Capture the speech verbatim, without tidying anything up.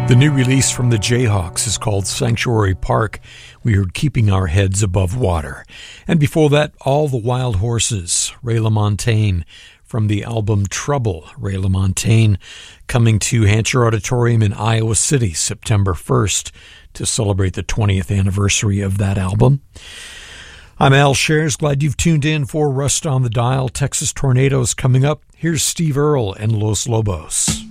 The new release from the Jayhawks is called Sanctuary Park. We heard Keeping Our Heads Above Water. And before that, All the Wild Horses, Ray LaMontagne, from the album Trouble. Ray LaMontagne coming to Hancher Auditorium in Iowa City, September first, to celebrate the twentieth anniversary of that album. I'm Al Shares. Glad you've tuned in for Rust on the Dial. Texas Tornadoes coming up. Here's Steve Earle and Los Lobos.